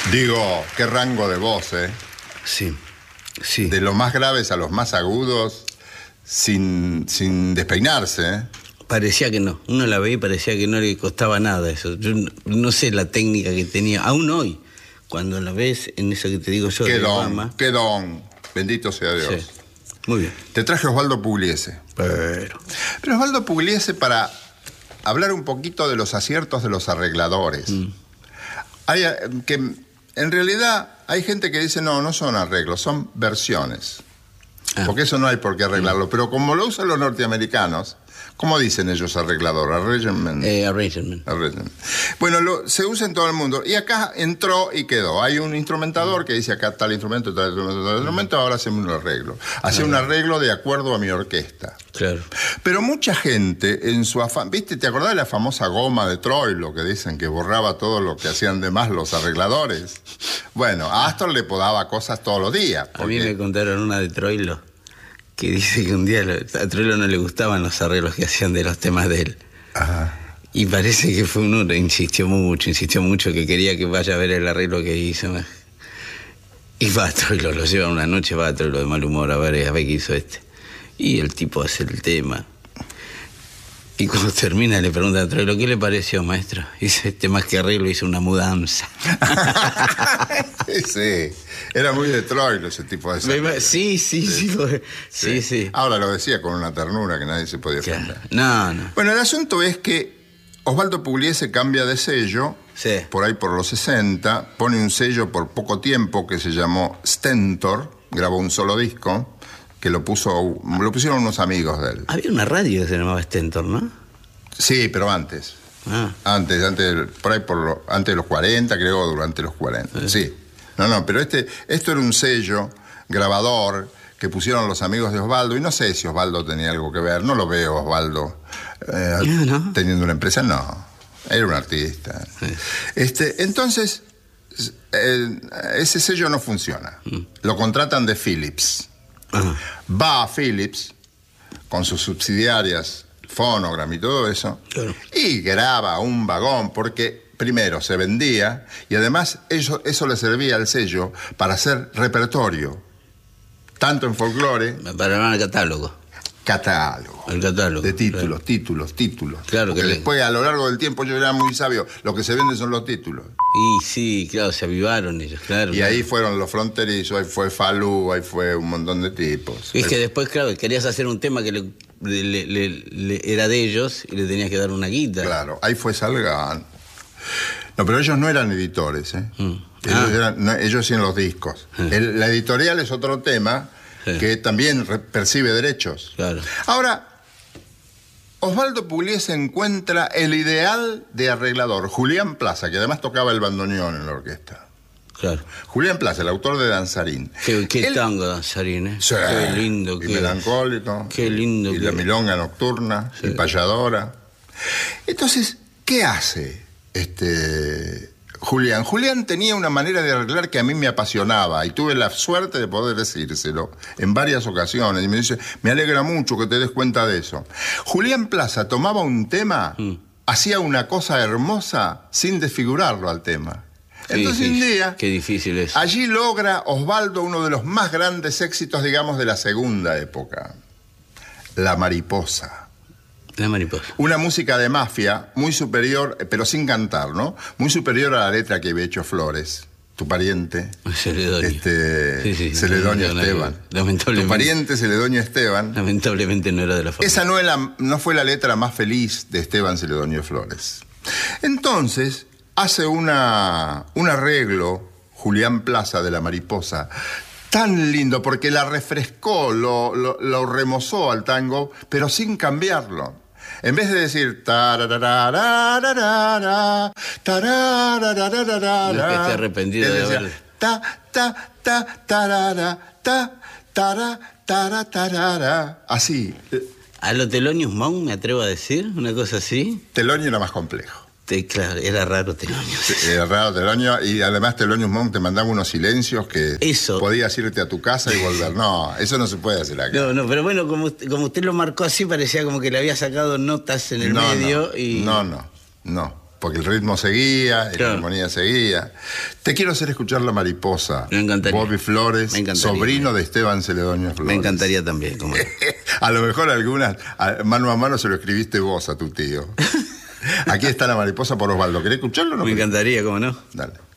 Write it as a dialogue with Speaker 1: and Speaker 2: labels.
Speaker 1: Digo, qué rango de voz, ¿eh?
Speaker 2: Sí, sí.
Speaker 1: De los más graves a los más agudos, sin despeinarse, ¿eh?
Speaker 2: Parecía que no. Uno la veía y parecía que no le costaba nada eso. Yo no sé la técnica que tenía. Aún hoy, cuando la ves en eso que te digo yo
Speaker 1: Qué
Speaker 2: de
Speaker 1: don,
Speaker 2: Obama.
Speaker 1: qué don. Bendito sea Dios.
Speaker 2: Sí. Muy bien.
Speaker 1: Te traje a Osvaldo Pugliese. Pero Osvaldo Pugliese para hablar un poquito de los aciertos de los arregladores. Hay, que en realidad hay gente que dice, no son arreglos, son versiones. Porque eso no hay por qué arreglarlo. Pero como lo usan los norteamericanos, ¿cómo dicen ellos arreglador? Arrangement.
Speaker 2: Arrangement.
Speaker 1: Bueno, se usa en todo el mundo. Y acá entró y quedó. Hay un instrumentador que dice acá tal instrumento, tal instrumento, tal instrumento, ahora hacemos un arreglo. Hace un arreglo de acuerdo a mi orquesta.
Speaker 2: Claro.
Speaker 1: Pero mucha gente en su afán... ¿Viste? ¿Te acordás de la famosa goma de Troilo que dicen que borraba todo lo que hacían de más los arregladores? Bueno, a Astor le podaba cosas todos los días.
Speaker 2: A mí me contaron una de Troilo que dice que un día a Troilo no le gustaban los arreglos que hacían de los temas de él.
Speaker 1: Ajá.
Speaker 2: Y parece que fue uno que insistió mucho que quería que vaya a ver el arreglo que hizo. Y va a Troilo, lo lleva una noche, va a Troilo de mal humor a ver qué hizo este. Y el tipo hace el tema. Y cuando termina le pregunta a Troilo, ¿qué le pareció, maestro? Dice, más que arreglo, hizo una mudanza.
Speaker 1: Sí, era muy de Troilo ese tipo de...
Speaker 2: Sí.
Speaker 1: Ahora lo decía con una ternura que nadie se podía ofender.
Speaker 2: No.
Speaker 1: Bueno, el asunto es que Osvaldo Pugliese cambia de sello, por ahí por los 60, pone un sello por poco tiempo que se llamó Stentor, grabó un solo disco, que lo pusieron unos amigos de él.
Speaker 2: Había una radio que se llamaba Stentor, ¿no?
Speaker 1: Sí, pero antes. Antes, por ahí antes de los 40, creo, durante los 40. Sí. No, pero esto era un sello grabador que pusieron los amigos de Osvaldo, y no sé si Osvaldo tenía algo que ver, no lo veo Osvaldo teniendo una empresa, no. Era un artista. Sí. Entonces, ese sello no funciona. Lo contratan de Philips. Va a Philips con sus subsidiarias Phonogram y todo eso, y graba un vagón, porque primero se vendía y además eso le servía al sello para hacer repertorio, tanto en folclore,
Speaker 2: para el catálogo.
Speaker 1: El catálogo de títulos, claro. títulos. Claro. Porque después, a lo largo del tiempo, yo era muy sabio. Lo que se vende son los títulos.
Speaker 2: Y sí, claro, se avivaron ellos, claro.
Speaker 1: Y ahí fueron los fronterizos, ahí fue Falú, ahí fue un montón de tipos.
Speaker 2: Es que después, claro, querías hacer un tema que era de ellos y le tenías que dar una guita.
Speaker 1: Claro, ahí fue Salgan. No, pero ellos no eran editores, ¿eh? Ellos hacían los discos. La editorial es otro tema... Sí. Que también percibe derechos.
Speaker 2: Claro.
Speaker 1: Ahora, Osvaldo Pugliese encuentra el ideal de arreglador, Julián Plaza, que además tocaba el bandoneón en la orquesta.
Speaker 2: Claro.
Speaker 1: Julián Plaza, el autor de Danzarín.
Speaker 2: Qué tango Danzarín, ¿eh?
Speaker 1: Sí,
Speaker 2: qué lindo.
Speaker 1: Y melancólico.
Speaker 2: Qué lindo.
Speaker 1: Y la milonga nocturna, y payadora. Entonces, ¿qué hace Julián? Julián tenía una manera de arreglar que a mí me apasionaba y tuve la suerte de poder decírselo en varias ocasiones. Y me dice, me alegra mucho que te des cuenta de eso. Julián Plaza tomaba un tema, hacía una cosa hermosa sin desfigurarlo al tema. Entonces un día,
Speaker 2: qué difícil es.
Speaker 1: Allí logra Osvaldo uno de los más grandes éxitos, digamos, de la segunda época. La Mariposa.
Speaker 2: La Mariposa.
Speaker 1: Una música de mafia muy superior, pero sin cantar, ¿no? Muy superior a la letra que había hecho Flores, tu pariente.
Speaker 2: Celedonio.
Speaker 1: Celedonio Esteban.
Speaker 2: Lamentablemente.
Speaker 1: Tu pariente Celedonio Esteban.
Speaker 2: Lamentablemente no era de la familia.
Speaker 1: Esa no fue la letra más feliz de Esteban Celedonio Flores. Entonces, hace un arreglo, Julián Plaza, de La Mariposa, tan lindo, porque la refrescó, lo remozó al tango, pero sin cambiarlo. En vez de decir tarararararara, tarararararara,
Speaker 2: no es que esté arrepentido de haber...
Speaker 1: tarara, así.
Speaker 2: A lo Thelonious Monk, me atrevo a decir, una cosa así.
Speaker 1: Thelonious era más complejo.
Speaker 2: Claro, era raro Thelonious.
Speaker 1: Era raro Thelonious, y además Thelonious Monk te mandaba unos silencios que podías irte a tu casa y volver. No, eso no se puede hacer acá.
Speaker 2: No, pero bueno, como usted lo marcó así, parecía como que le había sacado notas en el medio y...
Speaker 1: No. porque el ritmo seguía,
Speaker 2: Claro.
Speaker 1: la armonía seguía. Te quiero hacer escuchar La Mariposa.
Speaker 2: Me encantaría.
Speaker 1: Bobby Flores,
Speaker 2: Me encantaría.
Speaker 1: sobrino de Esteban Celedonio Flores.
Speaker 2: Me encantaría también. Como...
Speaker 1: A lo mejor algunas, mano a mano, se lo escribiste vos a tu tío. Aquí está La Mariposa por Osvaldo. ¿Querés escucharlo o no?
Speaker 2: Me encantaría, ¿cómo no?
Speaker 1: Dale.